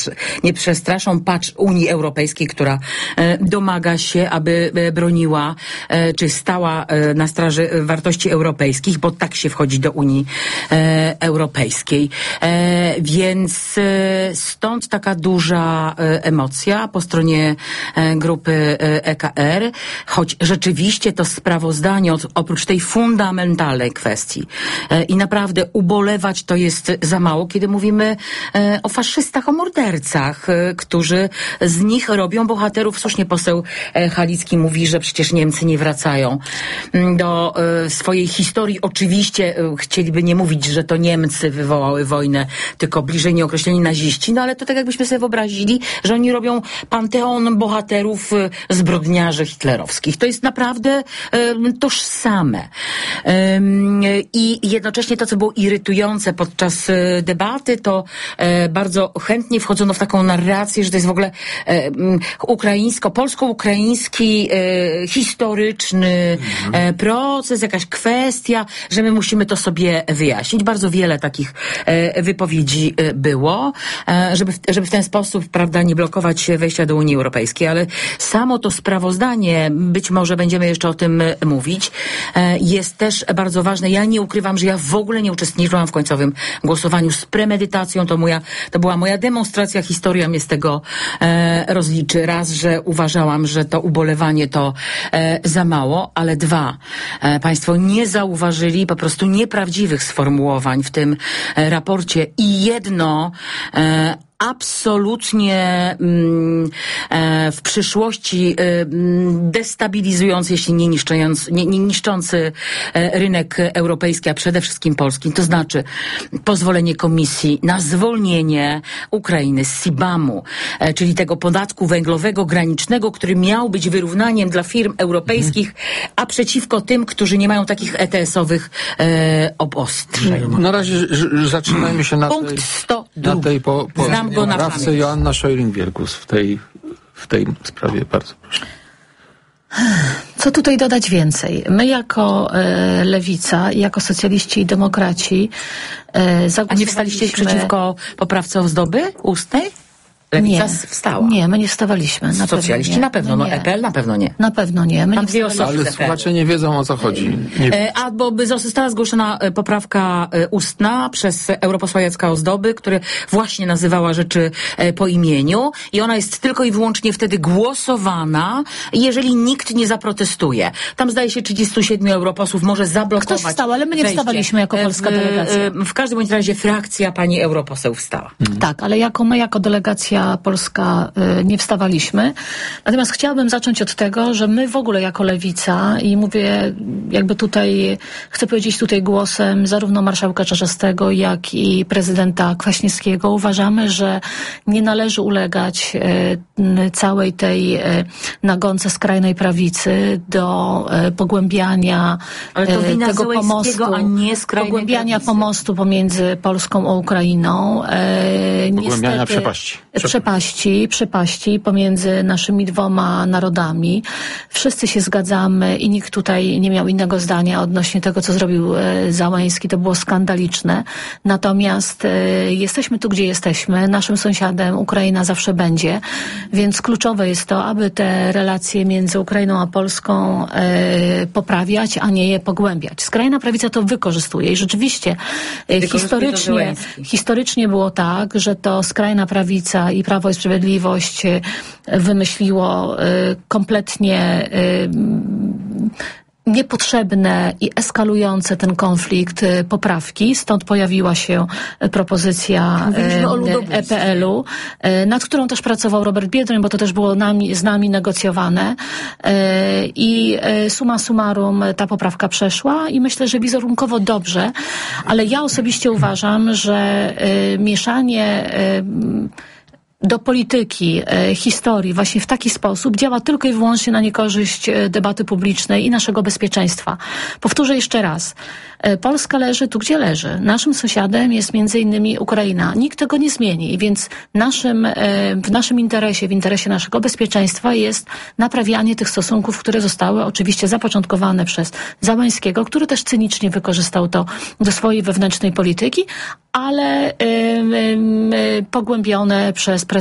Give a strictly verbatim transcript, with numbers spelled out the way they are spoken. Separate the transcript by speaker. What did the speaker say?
Speaker 1: nie przestraszą, patrz, Unii Europejskiej, która e, domaga się, aby e, broniła, e, czy stała e, na straży wartości europejskich, bo tak się wchodzi do Unii e, Europejskiej. E, więc e, stąd taka duża e, emocja po stronie e, grupy e, E K R, choć rzeczywiście to sprawozdanie od, oprócz tej fundamentalnej kwestii e, i naprawdę ubolewać to jest za mało, kiedy mówimy e, o faszystach, o mordercach, e, którzy z nich robią bohaterów. Słusznie poseł e, Halicki mówi, że przecież Niemcy nie wracają do e, swojej historii. Oczywiście e, chcieliby nie mówić, że to Niemcy wywołały wojnę, tylko bliżej nieokreśleni naziści, no ale to tak jakbyśmy sobie wyobrazili, że oni robią panteon bohaterów e, zbrodniarzy hitlerowskich. To jest naprawdę e, tożsame. E, I jednocześnie to, co było irytujące podczas e, debaty, to e, bardzo chętnie wchodzono w taką narrację, że to jest w ogóle e, ukraińsko, polsko-ukraiński e, historyczny e, proces, jakaś kwestia, że my musimy to sobie wyjaśnić. Bardzo wiele takich e, wypowiedzi e, było, e, żeby, w, żeby w ten sposób, prawda, nie blokować wejścia do Unii Europejskiej, ale samo to sprawozdanie, być może będziemy jeszcze o tym mówić, e, jest też bardzo ważne. Ja nie ukrywam, że ja w ogóle nie uczestniczyłam w końcowym głosowaniu z premedytacją. To moja, to była moja demonstracja, historia mnie z tego e, rozliczy. Raz, że uważałam, że to ubolewanie to e, za mało, ale dwa, e, państwo nie zauważyli po prostu nieprawdziwych sformułowań w tym e, raporcie i jedno e, absolutnie mm, e, w przyszłości e, destabilizujący, jeśli nie niszczący, nie, nie niszczący e, rynek europejski, a przede wszystkim polski. To znaczy pozwolenie Komisji na zwolnienie Ukrainy z SIBAM-u, e, czyli tego podatku węglowego granicznego, który miał być wyrównaniem dla firm europejskich, mhm. a przeciwko tym, którzy nie mają takich E T S-owych e, obostrzeń.
Speaker 2: Na razie ż, zaczynajmy się na
Speaker 1: Punkt
Speaker 2: tej,
Speaker 1: sto
Speaker 2: na tej po, po
Speaker 1: go na
Speaker 2: poprawce Joanna Scheuring-Wielgus w tej, w tej sprawie. Bardzo proszę.
Speaker 3: Co tutaj dodać więcej? My jako e, Lewica, jako socjaliści i demokraci e, zagłosowaliśmy...
Speaker 1: A nie wstaliście przeciwko poprawce Ozdoby ustnej? Lewica
Speaker 3: nie,
Speaker 1: wstała.
Speaker 3: Nie, my nie wstawaliśmy. Na
Speaker 1: Socjaliści
Speaker 3: pewno
Speaker 1: na pewno, no, no E P L na pewno nie.
Speaker 3: Na pewno nie. My
Speaker 1: Tam
Speaker 3: nie
Speaker 1: dwie osoby.
Speaker 2: Ale słuchacze nie wiedzą, o co chodzi. Nie...
Speaker 1: A bo by została zgłoszona poprawka ustna przez europosła Jacka Ozdoby, który właśnie nazywała rzeczy po imieniu i ona jest tylko i wyłącznie wtedy głosowana, jeżeli nikt nie zaprotestuje. Tam zdaje się trzydziestu siedmiu europosłów może zablokować.
Speaker 3: Ktoś wstał, ale my nie
Speaker 1: wejście.
Speaker 3: wstawaliśmy jako polska
Speaker 1: w,
Speaker 3: delegacja.
Speaker 1: W każdym bądź razie frakcja pani europoseł wstała.
Speaker 3: Hmm. Tak, ale jako my, jako delegacja polska y, nie wstawaliśmy. Natomiast chciałabym zacząć od tego, że my w ogóle jako Lewica i mówię jakby tutaj, chcę powiedzieć tutaj głosem zarówno marszałka Czarzastego, jak i prezydenta Kwaśniewskiego, uważamy, że nie należy ulegać y, całej tej y, nagonce skrajnej prawicy do y, pogłębiania
Speaker 1: Ale to wina
Speaker 3: tego pomostu,
Speaker 1: a nie skrajnej
Speaker 3: pogłębiania
Speaker 1: prawicy.
Speaker 3: pomostu pomiędzy Polską a Ukrainą. Y,
Speaker 2: pogłębiania
Speaker 3: niestety,
Speaker 2: przepaści.
Speaker 3: Przepaści, przepaści pomiędzy naszymi dwoma narodami. Wszyscy się zgadzamy i nikt tutaj nie miał innego zdania odnośnie tego, co zrobił e, Załęski. To było skandaliczne. Natomiast e, jesteśmy tu, gdzie jesteśmy. Naszym sąsiadem Ukraina zawsze będzie. Więc kluczowe jest to, aby te relacje między Ukrainą a Polską e, poprawiać, a nie je pogłębiać. Skrajna prawica to wykorzystuje i rzeczywiście e, historycznie, historycznie było tak, że to skrajna prawica i Prawo i Sprawiedliwość wymyśliło kompletnie niepotrzebne i eskalujące ten konflikt poprawki. Stąd pojawiła się propozycja E P L-u, nad którą też pracował Robert Biedroń, bo to też było nami, z nami negocjowane. I summa summarum ta poprawka przeszła i myślę, że wizerunkowo dobrze, ale ja osobiście uważam, że mieszanie do polityki, e, historii właśnie w taki sposób działa tylko i wyłącznie na niekorzyść e, debaty publicznej i naszego bezpieczeństwa. Powtórzę jeszcze raz. E, Polska leży tu, gdzie leży. Naszym sąsiadem jest między innymi Ukraina. Nikt tego nie zmieni, więc naszym, e, w naszym interesie, w interesie naszego bezpieczeństwa jest naprawianie tych stosunków, które zostały oczywiście zapoczątkowane przez Załęskiego, który też cynicznie wykorzystał to do swojej wewnętrznej polityki, ale y, y, y, pogłębione przez